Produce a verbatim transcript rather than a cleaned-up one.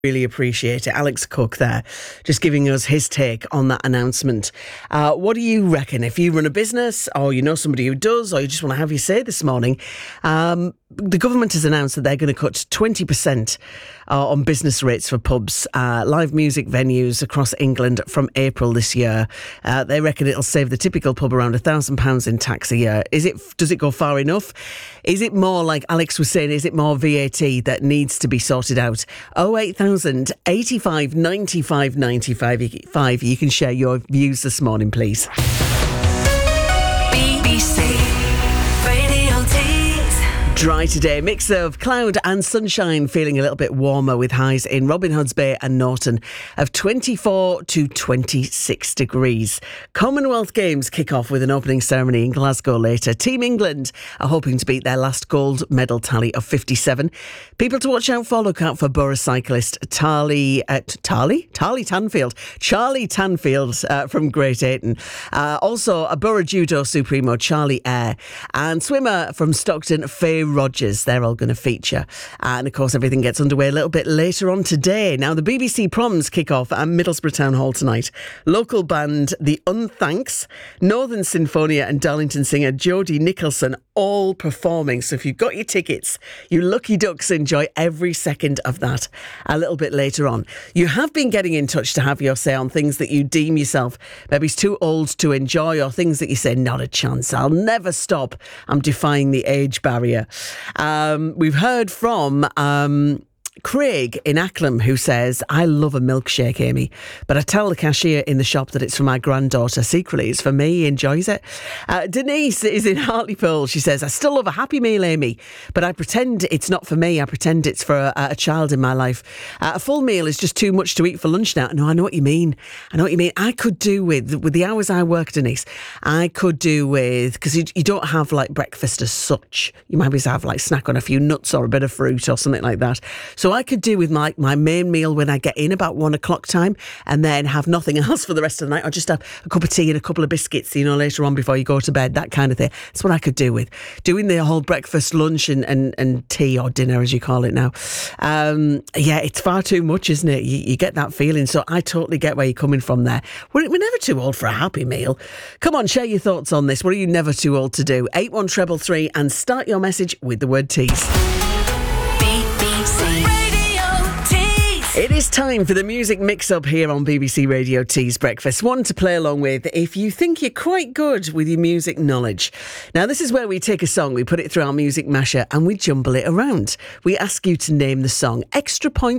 Really appreciate it. Alex Cook there, just giving us his take on that announcement. Uh, what do you reckon? If you run a business or you know somebody who does, or you just want to have your say this morning, um, the government has announced that they're going to cut twenty percent uh, on business rates for pubs, uh, live music venues across England from April this year. Uh, they reckon it'll save the typical pub around one thousand pounds in tax a year. Is it? Does it go far enough? Is it more, like Alex was saying, is it more V A T that needs to be sorted out? oh eight thousand eighty-five ninety-five ninety-five. You can share your views this morning, please. B B C Radio Tees. Dry today, mix of cloud and sunshine, feeling a little bit warmer with highs in Robin Hood's Bay and Norton of twenty-four to twenty-six degrees. Commonwealth Games kick off with an opening ceremony in Glasgow later. Team England are hoping to beat their last gold medal tally of fifty-seven. People to watch out for, look out for Borough cyclist Tarly, uh, Tarly? Tarly Tanfield. Charlie Tanfield uh, from Great Ayton. Uh, also, a Borough judo supremo, Charlie Eyre. And swimmer from Stockton, Faye Rogers. They're all going to feature. And of course, everything gets underway a little bit later on today. Now, the B B C Proms kick off at Middlesbrough Town Hall tonight. Local band The Unthanks, Northern Sinfonia and Darlington singer Jodie Nicholson all performing. So if you've got your tickets, you lucky ducks, enjoy every second of that a little bit later on. You have been getting in touch to have your say on things that you deem yourself maybe it's too old to enjoy, or things that you say, not a chance, I'll never stop. I'm defying the age barrier. Um, we've heard from um, Craig in Acklam, who says, I love a milkshake, Amy, but I tell the cashier in the shop that it's for my granddaughter. Secretly, it's for me. He enjoys it. Uh, Denise is in Hartlepool. She says, I still love a Happy Meal, Amy, but I pretend it's not for me. I pretend it's for a, a child in my life. Uh, a full meal is just too much to eat for lunch now. No, I know what you mean. I know what you mean. I could do with, with the hours I work, Denise, I could do with, because you, you don't have like breakfast as such. You might be able to have like snack on a few nuts or a bit of fruit or something like that. So I could do with my, my main meal when I get in about one o'clock time, and then have nothing else for the rest of the night, or just have a cup of tea and a couple of biscuits, you know, later on before you go to bed, that kind of thing. That's what I could do with. Doing the whole breakfast, lunch and, and, and tea, or dinner as you call it now. Um, yeah, it's far too much, isn't it? You, you get that feeling. So I totally get where you're coming from there. We're, we're never too old for a Happy Meal. Come on, share your thoughts on this. What are you never too old to do? eight one three three and start your message with the word tease. B B C Radio Tees. It is time for the music mix-up here on B B C Radio Tees Breakfast. One to play along with if you think you're quite good with your music knowledge. Now, this is where we take a song, we put it through our music masher, and we jumble it around. We ask you to name the song. Extra points